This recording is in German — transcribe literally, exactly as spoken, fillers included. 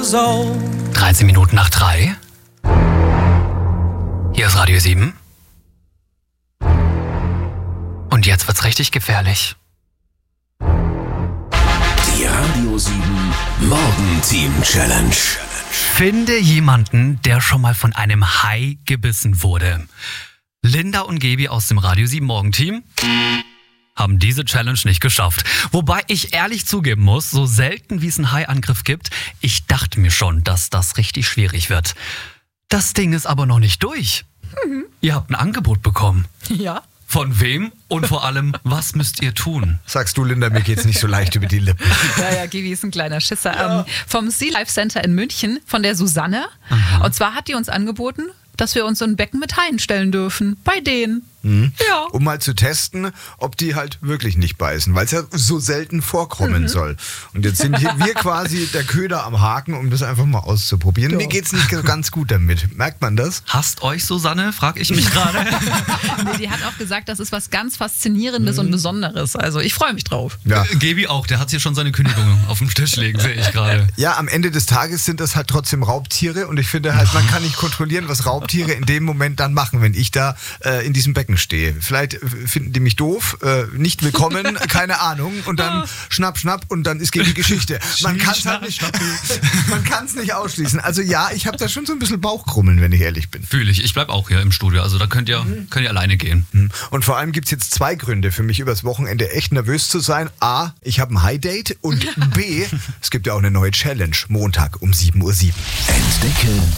years old. dreizehn Minuten nach drei. Hier ist Radio sieben. Und jetzt wird's richtig gefährlich. Die Radio sieben Morgenteam Challenge. Finde jemanden, der schon mal von einem Hai gebissen wurde. Linda und Gebi aus dem Radio sieben Morgenteam haben diese Challenge nicht geschafft. Wobei ich ehrlich zugeben muss, so selten wie es einen Hai-Angriff gibt, ich dachte mir schon, dass das richtig schwierig wird. Das Ding ist aber noch nicht durch. Mhm. Ihr habt ein Angebot bekommen. Ja. Von wem? Und vor allem, was müsst ihr tun? Sagst du, Linda, mir geht's nicht so leicht über die Lippen. Ja, ja, Gebi ist ein kleiner Schisser. Ja. Ähm, vom Sea Life Center in München, von der Susanne. Aha. Und zwar hat die uns angeboten, dass wir uns so ein Becken mit Haien stellen dürfen. Bei denen. Mhm. Ja. Um mal zu testen, ob die halt wirklich nicht beißen, weil es ja so selten vorkommen mhm. soll. Und jetzt sind hier wir quasi der Köder am Haken, um das einfach mal auszuprobieren. Doch. Mir geht's nicht ganz gut damit. Merkt man das? Hasst euch Susanne, frag ich mich gerade. Nee, die hat auch gesagt, das ist was ganz Faszinierendes mhm. und Besonderes. Also ich freue mich drauf. Ja. Äh, Gebi auch, der hat hier schon seine Kündigung auf dem Tisch liegen, sehe ich gerade. Ja, am Ende des Tages sind das halt trotzdem Raubtiere und ich finde halt, man kann nicht kontrollieren, was Raubtiere in dem Moment dann machen, wenn ich da äh, in diesem Becken stehe. Vielleicht finden die mich doof, äh, nicht willkommen, keine Ahnung. Und dann schnapp, schnapp und dann ist die Geschichte. Man kann es halt nicht, man kann es nicht ausschließen. Also ja, ich habe da schon so ein bisschen Bauchkrummeln, wenn ich ehrlich bin. Fühle ich. Ich bleib auch hier im Studio. Also da könnt ihr, mhm. könnt ihr alleine gehen. Und vor allem gibt es jetzt zwei Gründe für mich, übers Wochenende echt nervös zu sein. A, ich habe ein High-Date und B, es gibt ja auch eine neue Challenge, Montag um sieben Uhr sieben. Entdecke